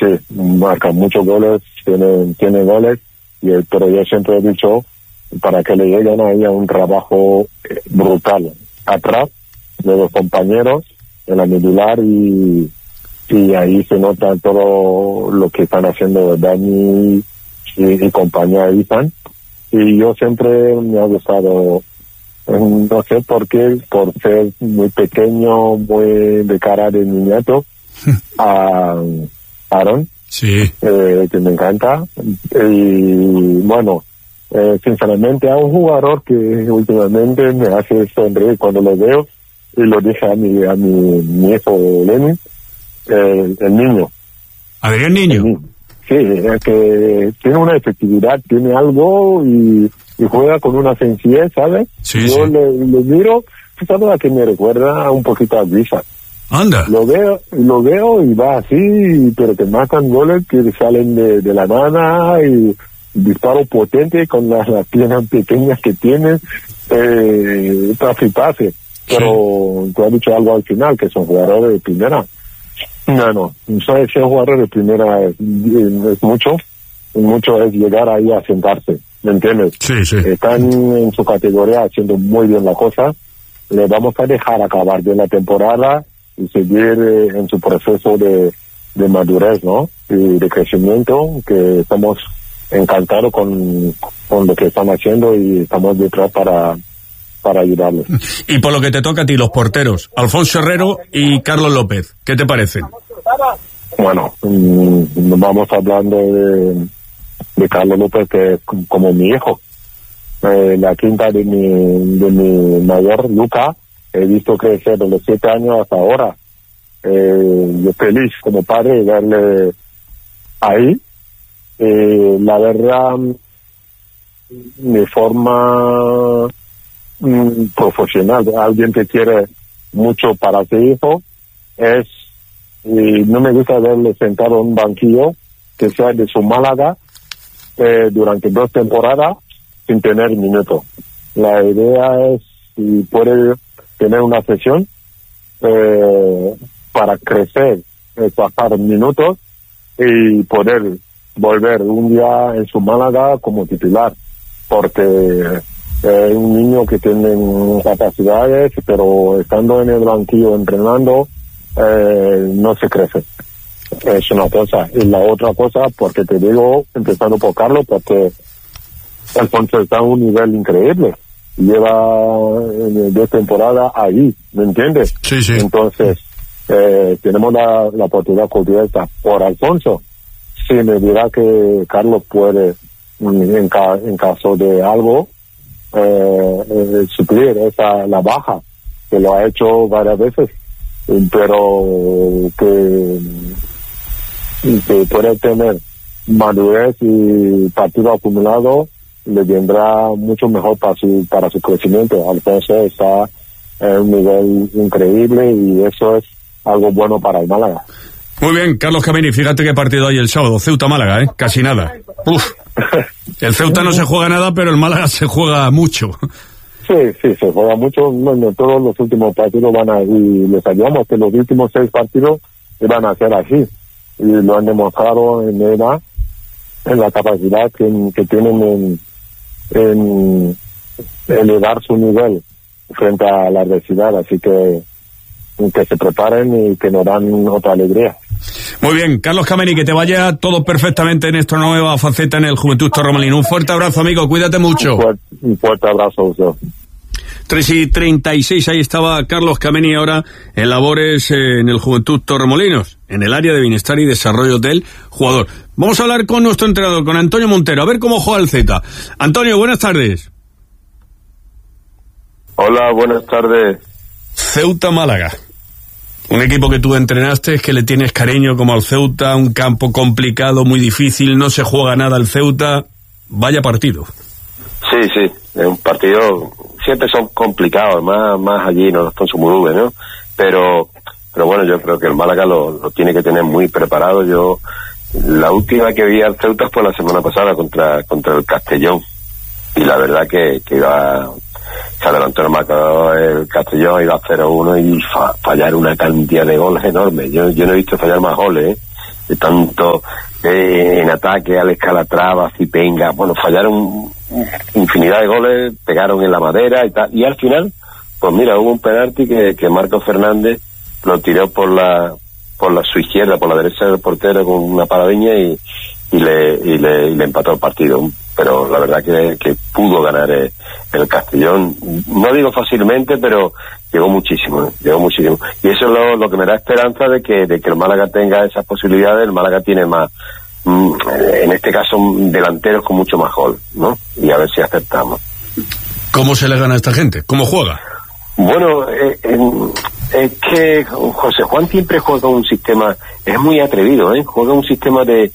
marca muchos goles, tiene goles, pero yo siempre he dicho, para que le lleguen ahí a un trabajo brutal atrás de los compañeros en la medular y ahí se nota todo lo que están haciendo Dani y compañía Ethan. Y yo siempre me ha gustado, no sé por qué, por ser muy pequeño, muy de cara de niñato, a Aaron, sí, que me encanta. Y bueno, sinceramente a un jugador que últimamente me hace sonreír cuando lo veo, y lo dije a mi hijo Lenny, el niño. Adrián Niño. Sí, es que tiene una efectividad, tiene algo y juega con una sencillez, ¿sabes? Sí, yo sí. le miro, ¿sabes a que me recuerda un poquito a Visa? Anda. Lo veo y va así, pero te marcan goles que salen de la nada y disparo potente con las piernas pequeñas que tiene, pase. Pero tú has dicho algo al final, que son jugadores de primera. No, ser jugador de primera es mucho es llegar ahí a sentarse, ¿me entiendes? Sí, sí. Están en su categoría haciendo muy bien la cosa, le vamos a dejar acabar bien la temporada y seguir en su proceso de madurez, ¿no? Y de crecimiento, que estamos encantados con lo que están haciendo y estamos detrás para ayudarles. Y por lo que te toca a ti, los porteros, Alfonso Herrero y Carlos López, ¿qué te parecen? Bueno, vamos hablando de Carlos López, que es como mi hijo. La quinta de mi mayor, Luca, he visto crecer de los 7 años hasta ahora. Yo feliz como padre de verle ahí. La verdad, de forma profesional, alguien que quiere mucho para su hijo, no me gusta verle sentado en un banquillo que sea de su Málaga durante 2 temporadas sin tener minutos. La idea es, si puede tener una sesión para crecer, pasar minutos y poder volver un día en su Málaga como titular, porque es un niño que tiene capacidades, pero estando en el banquillo entrenando no se crece. Es una cosa. Y la otra cosa, porque te digo, empezando por Carlos, porque Alfonso está a un nivel increíble. Lleva 2 temporadas ahí, ¿me entiendes? Sí, sí. Entonces, tenemos la oportunidad cubierta por Alfonso. Si me dirá que Carlos puede, en caso de algo, suplir la baja, que lo ha hecho varias veces, pero que puede tener madurez y partido acumulado, le vendrá mucho mejor para su crecimiento. Alfonso está en un nivel increíble y eso es algo bueno para el Málaga. Muy bien, Carlos Kameni, fíjate qué partido hay el sábado, Ceuta-Málaga, casi nada. Uf. El Ceuta no se juega nada, pero el Málaga se juega mucho. Sí, se juega mucho. Bueno, todos los últimos partidos y les ayudamos que los últimos 6 partidos van a ser así. Y lo han demostrado en ENA, en la capacidad que tienen en elevar su nivel frente a la adversidad. Así que se preparen y que nos dan otra alegría. Muy bien, Carlos Kameni, que te vaya todo perfectamente en esta nueva faceta en el Juventud Torremolinos. Un fuerte abrazo, amigo, cuídate mucho. Un fuerte abrazo a usted. 3:36, ahí estaba Carlos Kameni ahora en labores en el Juventud Torremolinos, en el área de bienestar y desarrollo del jugador. Vamos a hablar con nuestro entrenador, con Antonio Montero, a ver cómo juega el Zeta. Antonio, buenas tardes. Hola, buenas tardes. Ceuta-Málaga. Un equipo que tú entrenaste, que le tienes cariño como al Ceuta, un campo complicado, muy difícil, no se juega nada al Ceuta. Vaya partido. Sí, es un partido, siempre son complicados, más allí, no están su Murube, ¿no? Pero bueno, yo creo que el Málaga lo tiene que tener muy preparado. Yo, la última que vi al Ceuta fue la semana pasada contra el Castellón, y la verdad que se adelantó el marcador el Castellón, iba 0-1 y fallar una cantidad de goles enorme. Yo no he visto fallar más goles, de tanto en ataque, Alex Calatrava, Zipenga, bueno, fallaron infinidad de goles, pegaron en la madera y tal, y al final, pues mira, hubo un penalti que Marcos Fernández lo tiró por su izquierda, por la derecha del portero con una paradiña y le empató el partido. Pero la verdad que pudo ganar el Castellón, no digo fácilmente, pero llegó muchísimo. Y eso es lo que me da esperanza de que el Málaga tenga esas posibilidades. El Málaga tiene más, en este caso, delanteros con mucho más gol, ¿no? Y a ver si aceptamos. ¿Cómo se le gana a esta gente? ¿Cómo juega? Bueno, es que José Juan siempre juega un sistema, es muy atrevido, juega un sistema de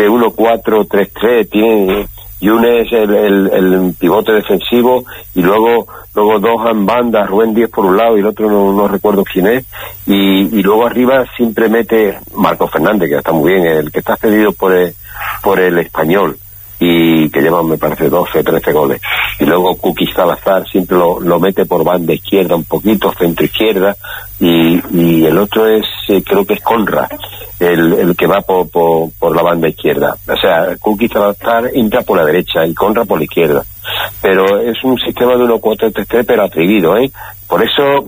1-4-3-3, tiene Yunes el pivote defensivo y luego dos en banda, Rubén Díez por un lado y el otro no recuerdo quién es, y luego arriba siempre mete Marcos Fernández, que está muy bien, el que está cedido por el Español y que lleva, me parece, 12 o 13 goles, y luego Kuki Salazar siempre lo mete por banda izquierda un poquito, centro izquierda, y el otro es, creo que es Conrad, el que va por la banda izquierda. O sea, Kuki Salazar entra por la derecha y Conrad por la izquierda, pero es un sistema de 1-4-3-3 pero atrevido, por eso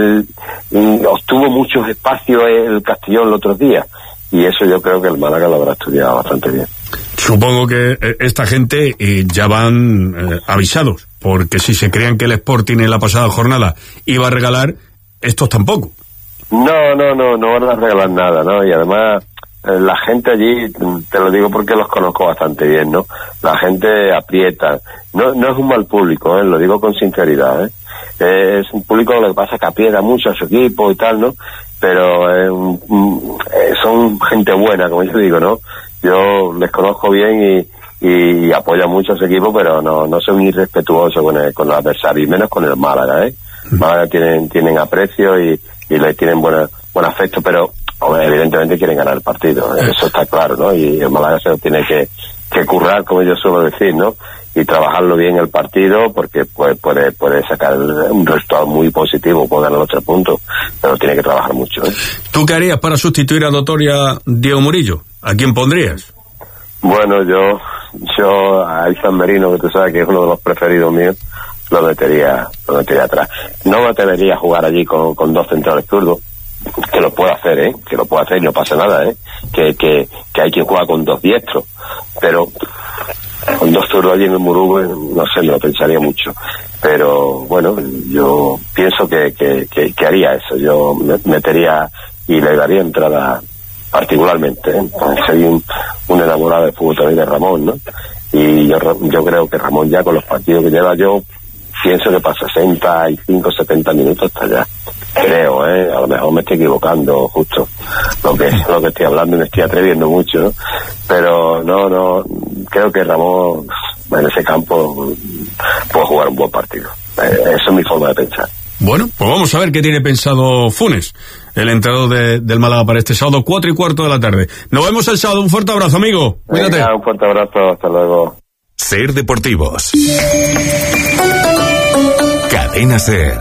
obtuvo muchos espacios el Castellón el otro día, y eso yo creo que el Málaga lo habrá estudiado bastante bien. Supongo que esta gente ya van avisados, porque si se creían que el Sporting en la pasada jornada iba a regalar, estos tampoco. No van a regalar nada, ¿no? Y además la gente allí, te lo digo porque los conozco bastante bien, ¿no? La gente aprieta, no es un mal público, lo digo con sinceridad, es un público, lo que pasa es que aprieta mucho a su equipo y tal, ¿no? Pero son gente buena, como yo digo, ¿no? Yo les conozco bien y apoyo mucho a su equipo, pero no son irrespetuosos con el adversario, y menos con el Málaga, Málaga tienen aprecio y le tienen buen afecto, pero evidentemente quieren ganar el partido, eso está claro, ¿no? Y el Málaga se lo tiene que currar, como yo suelo decir, ¿no? Y trabajarlo bien el partido, porque puede sacar un resultado muy positivo, puede ganar los 3 puntos, pero tiene que trabajar mucho, ¿Tú qué harías para sustituir a Doctor y a Diego Murillo? ¿A quién pondrías? Bueno, yo a Izan Merino, que tú sabes que es uno de los preferidos míos, lo metería atrás. No me atrevería a jugar allí con 2 centrales zurdos, que lo puede hacer, que lo puede hacer y no pasa nada, que hay quien juega con 2 diestros, pero con 2 zurdos allí en el Murube, no sé, me lo pensaría mucho, pero bueno, yo pienso que haría eso. Yo metería y le daría entrada particularmente, soy un enamorado del fútbol también de Ramón, ¿no? Y yo creo que Ramón, ya con los partidos que lleva, yo pienso que para 65, 70 minutos está ya, creo, a lo mejor me estoy equivocando justo lo que estoy hablando y me estoy atreviendo mucho, ¿no? Pero no creo que Ramón en ese campo puede jugar un buen partido. Eso es mi forma de pensar. Bueno, pues vamos a ver qué tiene pensado Funes, el entrenador del Málaga, para este sábado, 4:15 de la tarde. Nos vemos el sábado. Un fuerte abrazo, amigo. Cuídate. Venga, un fuerte abrazo. Hasta luego. Ser Deportivos. Cadena Ser.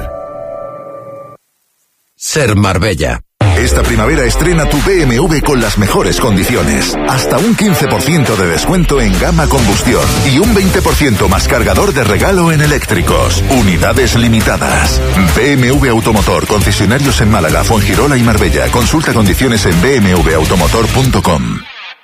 Ser Marbella. Esta primavera estrena tu BMW con las mejores condiciones. Hasta un 15% de descuento en gama combustión y un 20% más cargador de regalo en eléctricos. Unidades limitadas. BMW Automotor, concesionarios en Málaga, Fuengirola y Marbella. Consulta condiciones en bmwautomotor.com.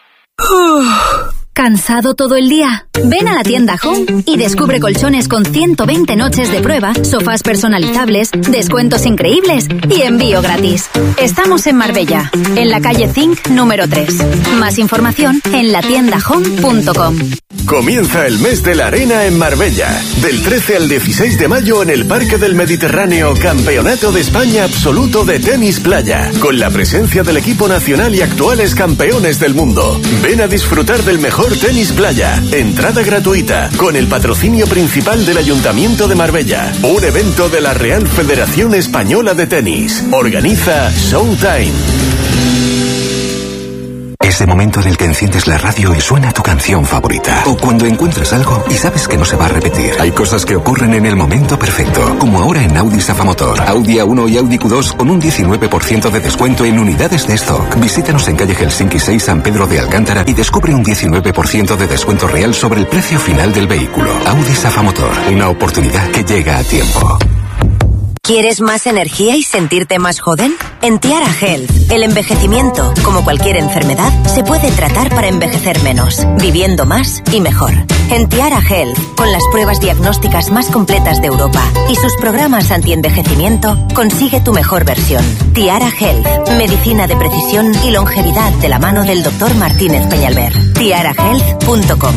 ¿Cansado todo el día? Ven a la tienda Home y descubre colchones con 120 noches de prueba, sofás personalizables, descuentos increíbles y envío gratis. Estamos en Marbella, en la calle Zinc número 3. Más información en latiendahome.com. Comienza el mes de la arena en Marbella. Del 13 al 16 de mayo en el Parque del Mediterráneo, Campeonato de España Absoluto de Tenis Playa, con la presencia del equipo nacional y actuales campeones del mundo. Ven a disfrutar del mejor tenis playa. Entrada gratuita, con el patrocinio principal del Ayuntamiento de Marbella. Un evento de la Real Federación Española de Tenis. Organiza Showtime. Ese momento en el que enciendes la radio y suena tu canción favorita. O cuando encuentras algo y sabes que no se va a repetir. Hay cosas que ocurren en el momento perfecto. Como ahora en Audi Safamotor. Audi A1 y Audi Q2 con un 19% de descuento en unidades de stock. Visítanos en calle Helsinki 6 San Pedro de Alcántara y descubre un 19% de descuento real sobre el precio final del vehículo. Audi Safamotor. Una oportunidad que llega a tiempo. ¿Quieres más energía y sentirte más joven? En Tiara Health, el envejecimiento, como cualquier enfermedad, se puede tratar para envejecer menos, viviendo más y mejor. En Tiara Health, con las pruebas diagnósticas más completas de Europa y sus programas anti-envejecimiento, consigue tu mejor versión. Tiara Health, medicina de precisión y longevidad de la mano del Dr. Martínez Peñalver. tiarahealth.com.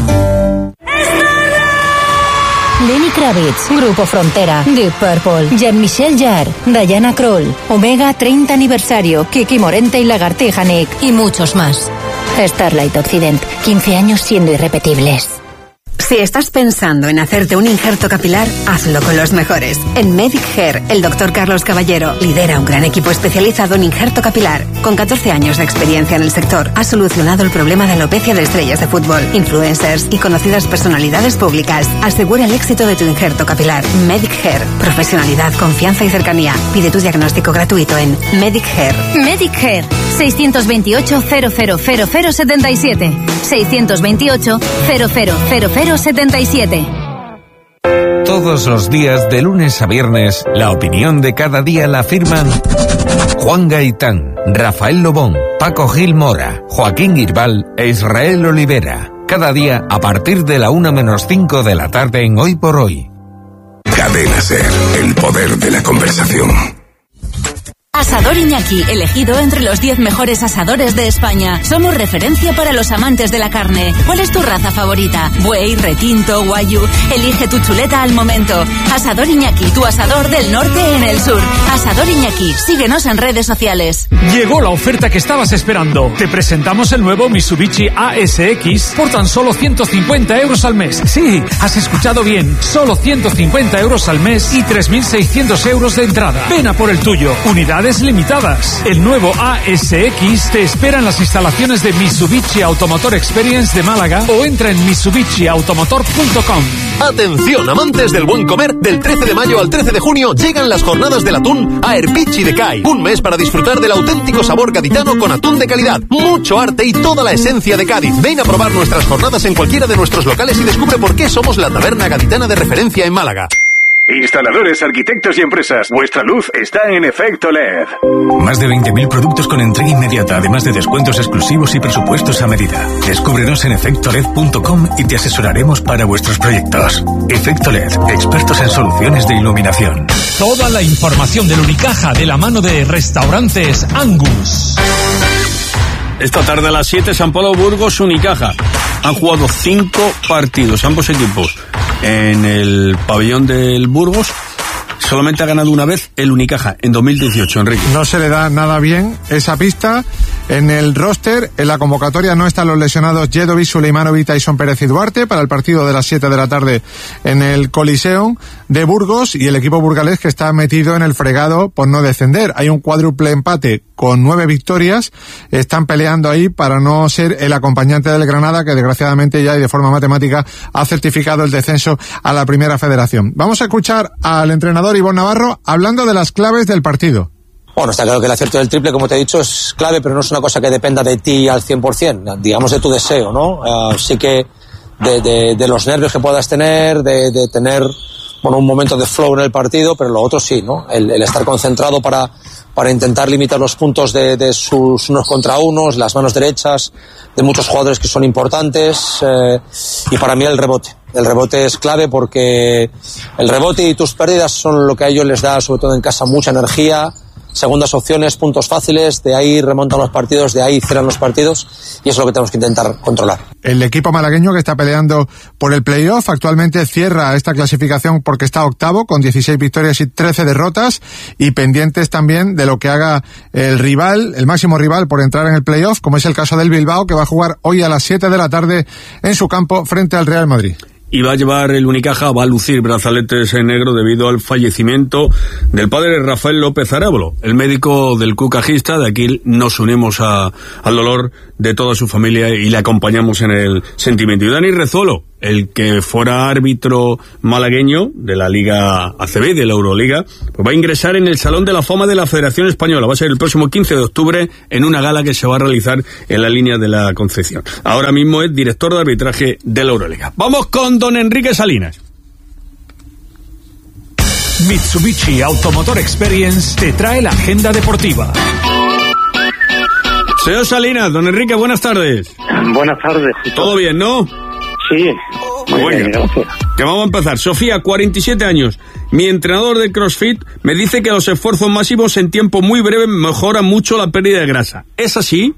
Lenny Kravitz, Grupo Frontera, Deep Purple, Jean-Michel Jarre, Diana Krall, Omega 30 aniversario, Kiki Morente y Lagartija Nick y muchos más. Starlight Occident, 15 años siendo irrepetibles. Si estás pensando en hacerte un injerto capilar, hazlo con los mejores. En Medic Hair, el Dr. Carlos Caballero lidera un gran equipo especializado en injerto capilar. Con 14 años de experiencia en el sector, ha solucionado el problema de alopecia de estrellas de fútbol, influencers y conocidas personalidades públicas. Asegura el éxito de tu injerto capilar. Medic Hair. Profesionalidad, confianza y cercanía. Pide tu diagnóstico gratuito en Medic Hair. Medic Hair. 628 000077. 628 000077. Todos los días, de lunes a viernes, la opinión de cada día la firman Juan Gaitán, Rafael Lobón, Paco Gil Mora, Joaquín Girbal e Israel Olivera. Cada día a partir de la 1:05 de la tarde en Hoy por Hoy. Cadena SER, el poder de la conversación. Asador Iñaki, elegido entre los 10 mejores asadores de España. Somos referencia para los amantes de la carne. ¿Cuál es tu raza favorita? Buey, retinto, guayu. Elige tu chuleta al momento. Asador Iñaki, tu asador del norte en el sur. Asador Iñaki, síguenos en redes sociales. Llegó la oferta que estabas esperando. Te presentamos el nuevo Mitsubishi ASX por tan solo 150 euros al mes. Sí, has escuchado bien. Solo 150 euros al mes y 3.600 euros de entrada. Ven a por el tuyo. Unidades limitadas. El nuevo ASX te espera en las instalaciones de Mitsubishi Automotor Experience de Málaga o entra en mitsubishiautomotor.com. Atención, amantes del buen comer, del 13 de mayo al 13 de junio llegan las jornadas del atún a Erpichi de Cai. Un mes para disfrutar del auténtico sabor gaditano con atún de calidad, mucho arte y toda la esencia de Cádiz. Ven a probar nuestras jornadas en cualquiera de nuestros locales y descubre por qué somos la taberna gaditana de referencia en Málaga. Instaladores, arquitectos y empresas, vuestra luz está en Efecto LED. Más de 20.000 productos con entrega inmediata, además de descuentos exclusivos y presupuestos a medida. Descúbrenos en efectoled.com y te asesoraremos para vuestros proyectos. Efecto LED, expertos en soluciones de iluminación. Toda la información del Unicaja de la mano de Restaurantes Angus. Esta tarde a las 7, San Pablo Burgos, Unicaja. Han jugado 5 partidos, ambos equipos, en el pabellón del Burgos. Solamente ha ganado una vez el Unicaja, en 2018, Enrique. No se le da nada bien esa pista. En el roster, en la convocatoria no están los lesionados Jedovic, Suleimanovic, Tyson Pérez y Duarte para el partido de las 7 de la tarde en el Coliseum de Burgos, y el equipo burgalés que está metido en el fregado por no descender. Hay un cuádruple empate con 9 victorias. Están peleando ahí para no ser el acompañante del Granada, que desgraciadamente ya y de forma matemática ha certificado el descenso a la Primera Federación. Vamos a escuchar al entrenador Ivón Navarro hablando de las claves del partido. Bueno, está claro que el acierto del triple, como te he dicho, es clave, pero no es una cosa que dependa de ti al 100%, digamos de tu deseo, ¿no? Sí que de los nervios que puedas tener, de tener, bueno, un momento de flow en el partido, pero lo otro sí, ¿no? El estar concentrado para intentar limitar los puntos de sus unos contra unos, las manos derechas de muchos jugadores que son importantes, y para mí el rebote es clave, porque el rebote y tus pérdidas son lo que a ellos les da, sobre todo en casa, mucha energía, segundas opciones, puntos fáciles, de ahí remontan los partidos, de ahí cierran los partidos, y eso es lo que tenemos que intentar controlar. El equipo malagueño, que está peleando por el playoff, actualmente cierra esta clasificación porque está octavo con 16 victorias y 13 derrotas, y pendientes también de lo que haga el rival, el máximo rival por entrar en el playoff, como es el caso del Bilbao, que va a jugar hoy a las 7 de la tarde en su campo frente al Real Madrid. y va a llevar el Unicaja, va a lucir brazaletes en negro debido al fallecimiento del padre Rafael López Arábolo, el médico del clucajista. De aquí nos unimos al dolor de toda su familia y le acompañamos en el sentimiento. Y Dani Rezolo, el que fuera árbitro malagueño de la Liga ACB, de la Euroliga, pues va a ingresar en el Salón de la Fama de la Federación Española. Va a ser el próximo 15 de octubre en una gala que se va a realizar en la línea de la Concepción. Ahora mismo es director de arbitraje de la Euroliga. Vamos con don Enrique Salinas. Mitsubishi Automotor Experience te trae la agenda deportiva. Señor Salinas, don Enrique, buenas tardes. Buenas tardes. ¿Todo bien, no? Sí. Muy bien, gracias. Que vamos a empezar. Sofía, 47 años. Mi entrenador de CrossFit me dice que los esfuerzos máximos en tiempo muy breve mejoran mucho la pérdida de grasa. ¿Es así?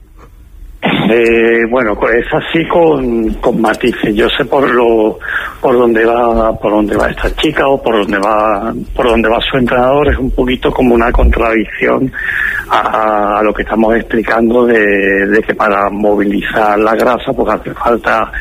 Bueno, pues es así con matices. Yo sé por dónde va esta chica o por dónde va su entrenador. Es un poquito como una contradicción a lo que estamos explicando de que para movilizar la grasa pues hace falta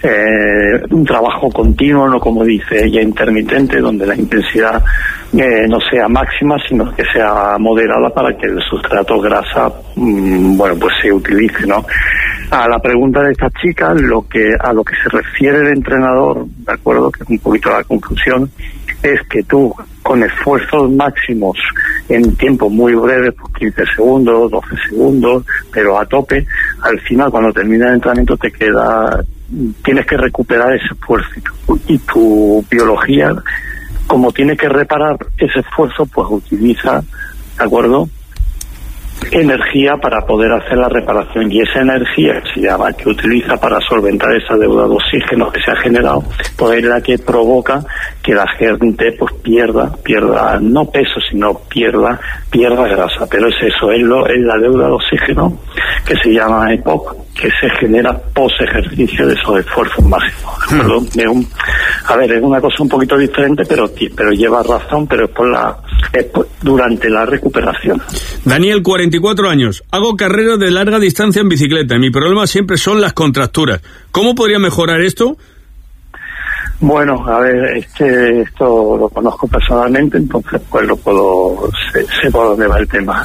un trabajo continuo, no como dice ella, intermitente, donde la intensidad no sea máxima, sino que sea moderada para que el sustrato grasa pues se utilice, ¿no? A la pregunta de esta chica, a lo que se refiere el entrenador, de acuerdo, que es un poquito la conclusión, es que tú con esfuerzos máximos en tiempo muy breve, pues 15 segundos, 12 segundos, pero a tope, al final cuando termina el entrenamiento tienes que recuperar ese esfuerzo y tu biología, como tiene que reparar ese esfuerzo, pues utiliza, ¿de acuerdo?, energía para poder hacer la reparación, y esa energía que utiliza para solventar esa deuda de oxígeno que se ha generado, pues es la que provoca que la gente pues pierda no peso, sino pierda grasa. Pero es eso, es la deuda de oxígeno que se llama EPOC, que se genera post ejercicio de esos esfuerzos máximos, ¿de acuerdo? Es una cosa un poquito diferente, pero lleva razón, pero es durante la recuperación. Daniel, 44 años. Hago carreras de larga distancia en bicicleta. Mi problema siempre son las contracturas. ¿Cómo podría mejorar esto? Bueno, esto lo conozco personalmente, entonces pues sé por dónde va el tema.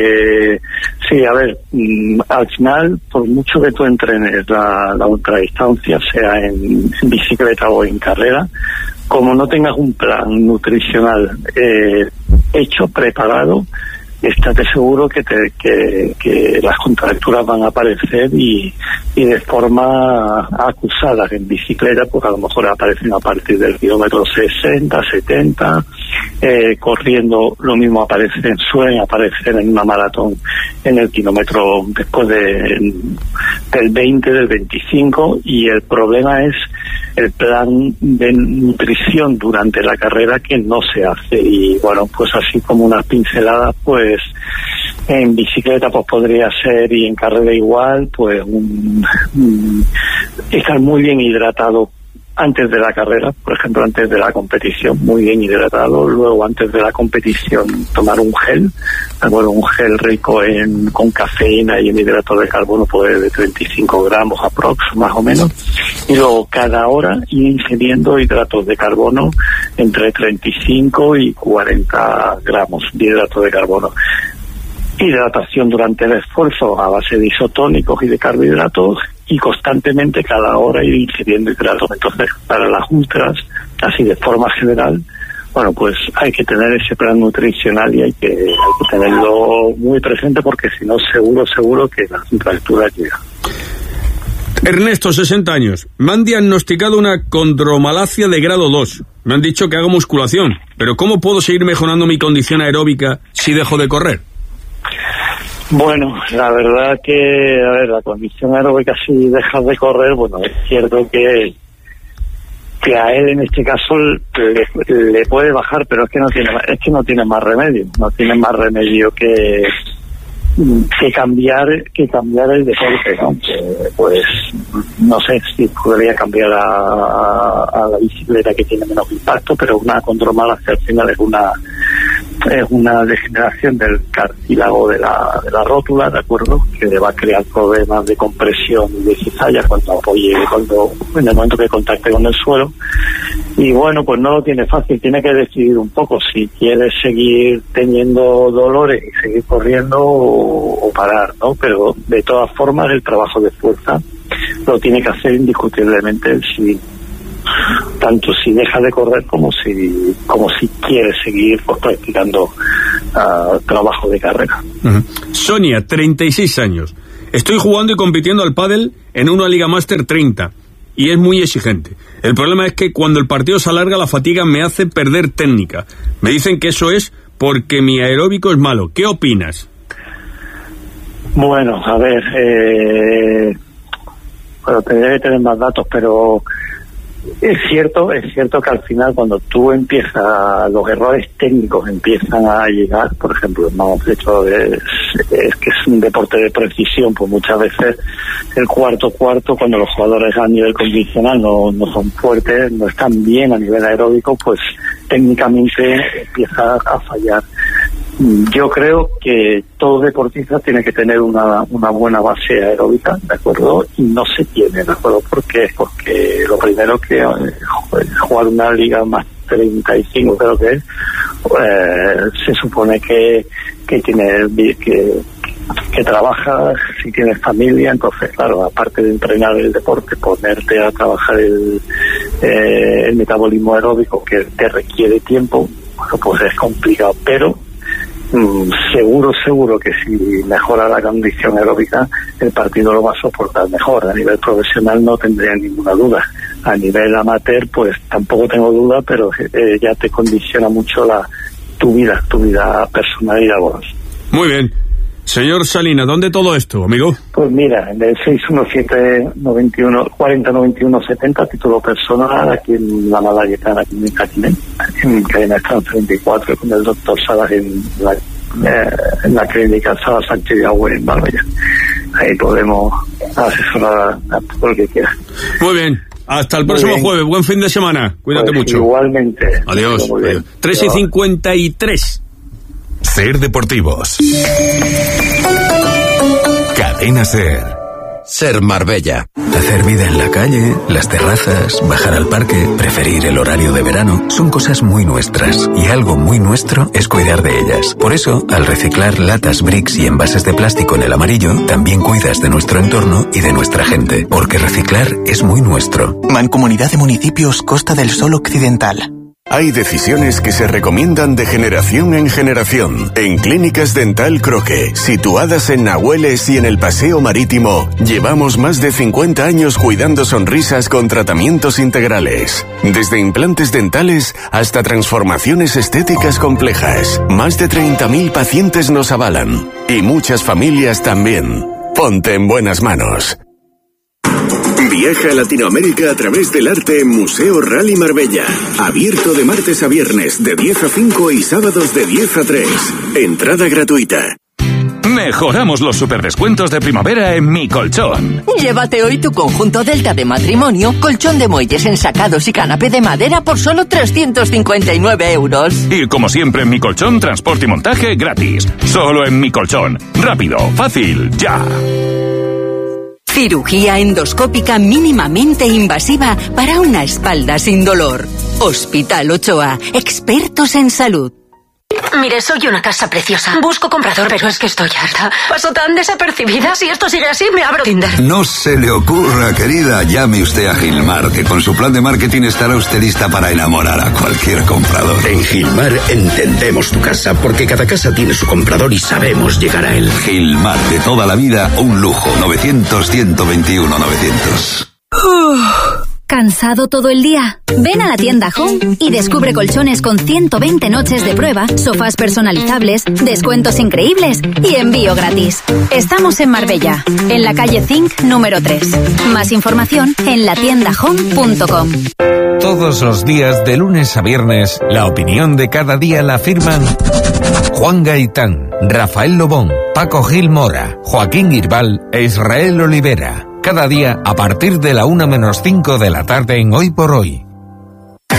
Sí, al final, por mucho que tú entrenes la ultradistancia, sea en bicicleta o en carrera, como no tengas un plan nutricional hecho, preparado, estate seguro que las contracturas van a aparecer y de forma acusada. En bicicleta pues a lo mejor aparecen a partir del kilómetro 60, 70, corriendo lo mismo suelen aparecer en una maratón en el kilómetro después del 20, del 25, y el problema es el plan de nutrición durante la carrera, que no se hace. Y bueno, pues así como unas pinceladas, pues en bicicleta pues podría ser, y en carrera igual, pues estar muy bien hidratado antes de la carrera, por ejemplo, antes de la competición, muy bien hidratado. Luego, antes de la competición, tomar un gel, ¿de acuerdo? Un gel rico con cafeína y en hidrato de carbono, pues de 35 gramos aprox, más o menos. Y luego, cada hora, ir ingiriendo hidratos de carbono entre 35 y 40 gramos de hidrato de carbono. Hidratación durante el esfuerzo a base de isotónicos y de carbohidratos, y constantemente cada hora ir ingiriendo hidratos. Entonces, para las ultras, así de forma general, bueno, pues hay que tener ese plan nutricional y hay que tenerlo muy presente, porque si no, seguro que la contractura llega. Ernesto, 60 años. Me han diagnosticado una condromalacia de grado 2. Me han dicho que hago musculación, pero ¿cómo puedo seguir mejorando mi condición aeróbica si dejo de correr? Bueno, la verdad que, la condición aeróbica, si dejas de correr, bueno, es cierto que a él en este caso le puede bajar, pero es que no tiene más remedio. No tiene más remedio que cambiar el deporte, ¿no? Pues no sé si podría cambiar a la bicicleta, que tiene menos impacto, pero una condromalacia al final es es una degeneración del cartílago de la rótula, ¿de acuerdo? Que le va a crear problemas de compresión y de cizalla cuando en el momento que contacte con el suelo. Y bueno, pues no lo tiene fácil, tiene que decidir un poco si quiere seguir teniendo dolores y seguir corriendo o parar, ¿no? Pero de todas formas el trabajo de fuerza lo tiene que hacer indiscutiblemente, tanto si deja de correr como si quiere seguir pues, practicando trabajo de carrera. Sonia, 36 años. Estoy jugando y compitiendo al pádel en una Liga Master 30 y es muy exigente. El problema es que cuando el partido se alarga la fatiga me hace perder técnica. Me dicen que eso es porque mi aeróbico es malo. ¿Qué opinas? Bueno, a ver, bueno, tendría que tener más datos, pero es cierto que al final cuando tú empiezas, los errores técnicos empiezan a llegar, por ejemplo, el hecho es que es un deporte de precisión, pues muchas veces el cuarto, cuando los jugadores a nivel condicional no son fuertes, no están bien a nivel aeróbico, pues técnicamente empieza a fallar. Yo creo que todo deportista tiene que tener una buena base aeróbica, ¿de acuerdo? Y no se tiene, ¿de acuerdo? ¿Por qué? Porque lo primero que jugar una liga más 35 creo que es, se supone que trabajas, si tienes familia, entonces claro, aparte de entrenar el deporte, ponerte a trabajar el metabolismo aeróbico que te requiere tiempo, bueno, pues es complicado, pero seguro que si mejora la condición aeróbica el partido lo va a soportar mejor. A nivel profesional no tendría ninguna duda, a nivel amateur pues tampoco tengo duda, pero ya te condiciona mucho tu vida personal y laboral. Muy bien. Señor Salinas, ¿dónde todo esto, amigo? Pues mira, en el 617-90-91-70, título personal, aquí en la Malayetana, aquí en Caquiné, en cadena Estran 34, con el doctor Salas en la clínica Salas Sánchez de Agüe en Marbella. Ahí podemos asesorar a todo el que quiera. Muy bien. Hasta el próximo jueves. Buen fin de semana. Cuídate pues mucho. Igualmente. Adiós. 3:53. Ser Deportivos. Cadena Ser. Ser Marbella. Hacer vida en la calle, las terrazas, bajar al parque, preferir el horario de verano, son cosas muy nuestras. Y algo muy nuestro es cuidar de ellas. Por eso, al reciclar latas, bricks y envases de plástico en el amarillo, también cuidas de nuestro entorno y de nuestra gente. Porque reciclar es muy nuestro. Mancomunidad de Municipios Costa del Sol Occidental. Hay decisiones que se recomiendan de generación en generación. En Clínicas Dental Croque, situadas en Nahueles y en el Paseo Marítimo, llevamos más de 50 años cuidando sonrisas con tratamientos integrales. Desde implantes dentales hasta transformaciones estéticas complejas. Más de 30.000 pacientes nos avalan. Y muchas familias también. Ponte en buenas manos. Viaja a Latinoamérica a través del arte en Museo Rally Marbella. Abierto de martes a viernes de 10 a 5 y sábados de 10 a 3. Entrada gratuita. Mejoramos los superdescuentos de primavera en Mi Colchón. Llévate hoy tu conjunto Delta de matrimonio, colchón de muelles ensacados y canapé de madera por solo 359 euros. Y como siempre en Mi Colchón, transporte y montaje gratis. Solo en Mi Colchón. Rápido, fácil, ya. Cirugía endoscópica mínimamente invasiva para una espalda sin dolor. Hospital Ochoa, expertos en salud. Mire, soy una casa preciosa. Busco comprador, pero es que estoy harta. Paso tan desapercibida. Si esto sigue así, me abro Tinder. No se le ocurra, querida. Llame usted a Gilmar, que con su plan de marketing estará usted lista para enamorar a cualquier comprador. En Gilmar entendemos tu casa, porque cada casa tiene su comprador y sabemos llegar a él. Gilmar, de toda la vida, un lujo. 900-121-900. ¿Cansado todo el día? Ven a la tienda Home y descubre colchones con 120 noches de prueba, sofás personalizables, descuentos increíbles y envío gratis. Estamos en Marbella, en la calle Zinc número 3. Más información en latiendahome.com. Todos los días, de lunes a viernes, la opinión de cada día la firman Juan Gaitán, Rafael Lobón, Paco Gil Mora, Joaquín Girbal e Israel Olivera. Cada día a partir de la 1:05 de la tarde en Hoy por Hoy.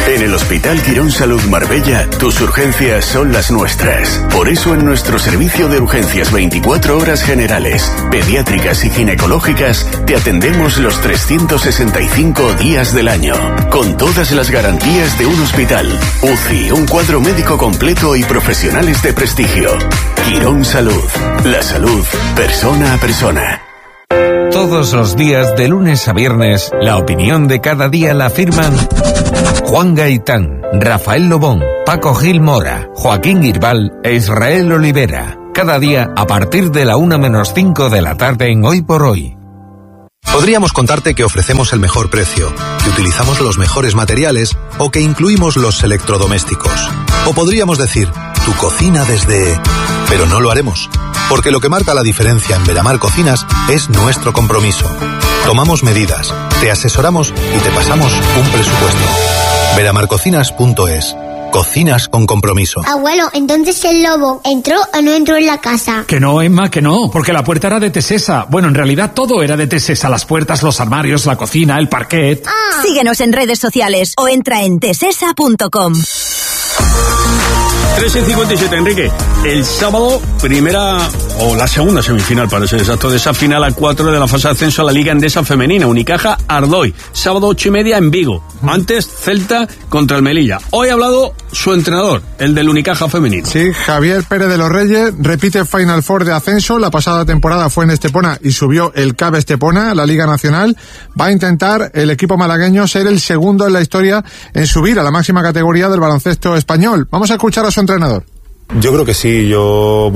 En el Hospital Quirón Salud Marbella, tus urgencias son las nuestras. Por eso en nuestro servicio de urgencias 24 horas generales, pediátricas y ginecológicas, te atendemos los 365 días del año, con todas las garantías de un hospital, UCI, un cuadro médico completo y profesionales de prestigio. Quirón Salud, la salud persona a persona. Todos los días, de lunes a viernes, la opinión de cada día la firman Juan Gaitán, Rafael Lobón, Paco Gil Mora, Joaquín Girbal e Israel Olivera. Cada día a partir de la 1:05 de la tarde en Hoy por Hoy. Podríamos contarte que ofrecemos el mejor precio, que utilizamos los mejores materiales o que incluimos los electrodomésticos. O podríamos decir, tu cocina desde... Pero no lo haremos, porque lo que marca la diferencia en Veramar Cocinas es nuestro compromiso. Tomamos medidas, te asesoramos y te pasamos un presupuesto. Veramarcocinas.es. Cocinas con compromiso. Abuelo, entonces el lobo ¿entró o no entró en la casa? Que no, Emma, que no, porque la puerta era de Tesesa. Bueno, en realidad todo era de Tesesa, las puertas, los armarios, la cocina, el parquet. Síguenos en redes sociales o entra en tesesa.com. 3:57, Enrique. El sábado, la segunda semifinal, para ser exacto, de esa final a 4 de la fase de ascenso a la Liga Endesa Femenina. Unicaja Ardoy. Sábado 8:30 en Vigo. Antes, Celta contra el Melilla. Hoy ha hablado su entrenador, el del Unicaja Femenino. Sí, Javier Pérez de los Reyes repite Final Four de ascenso. La pasada temporada fue en Estepona y subió el CAB Estepona a la Liga Nacional. Va a intentar el equipo malagueño ser el segundo en la historia en subir a la máxima categoría del baloncesto español. Vamos a escuchar a su entrenador. Yo creo que sí, yo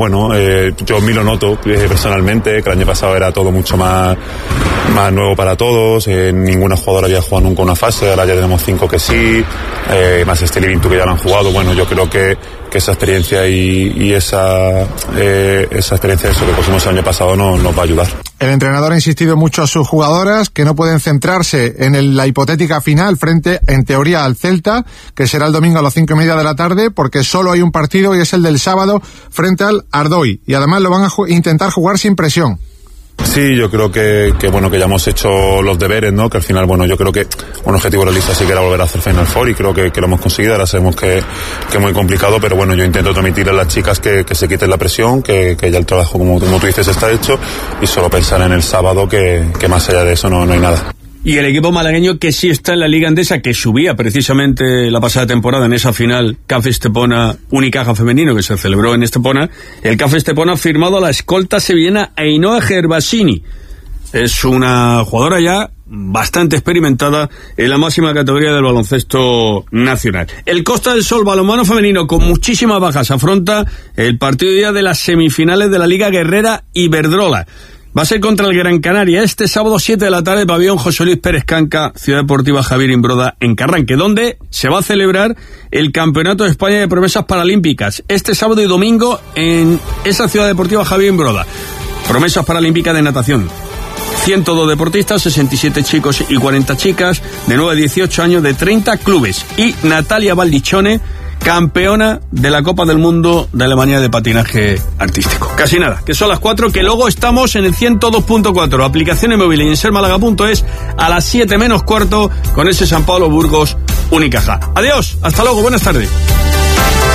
me lo noto personalmente, que el año pasado era todo mucho más nuevo para todos, ninguna jugadora había jugado nunca una fase, ahora ya tenemos 5 que sí, más este Living que ya lo han jugado. Bueno, yo creo que esa experiencia y esa experiencia de eso que pusimos el año pasado nos va a ayudar. El entrenador ha insistido mucho a sus jugadoras que no pueden centrarse en la hipotética final frente, en teoría, al Celta, que será el domingo a las 5:30 de la tarde, porque solo hay un partido y es el del sábado frente al Ardoy. Y además lo van a intentar jugar sin presión. Sí, yo creo que ya hemos hecho los deberes, ¿no? Que al final, yo creo que un objetivo realista sí que era volver a hacer Final Four y creo que lo hemos conseguido. Ahora sabemos que es muy complicado, pero yo intento transmitirle a las chicas que se quiten la presión, que ya el trabajo, como tú dices, está hecho y solo pensar en el sábado que más allá de eso no hay nada. Y el equipo malagueño que sí está en la Liga Endesa, que subía precisamente la pasada temporada en esa final CAF Estepona Unicaja Femenino que se celebró en Estepona. El CAF Estepona ha firmado a la escolta sevillana Ainhoa Gervasini. Es una jugadora ya bastante experimentada en la máxima categoría del baloncesto nacional. El Costa del Sol balonmano femenino, con muchísimas bajas, afronta el partido ya de las semifinales de la Liga Guerrera Iberdrola. Va a ser contra el Gran Canaria este sábado 7 de la tarde, pabellón José Luis Pérez Canca, Ciudad Deportiva Javier Imbroda en Carranque, donde se va a celebrar el Campeonato de España de Promesas Paralímpicas este sábado y domingo en esa Ciudad Deportiva Javier Imbroda. Promesas Paralímpicas de natación. 102 deportistas, 67 chicos y 40 chicas, de 9 a 18 años, de 30 clubes. Y Natalia Baldichone, campeona de la Copa del Mundo de Alemania de patinaje artístico. Casi nada, que son las 4, que luego estamos en el 102.4, aplicación móvil y en sermálaga.es a las 7:15 con ese San Pablo Burgos Unicaja. Adiós, hasta luego, buenas tardes.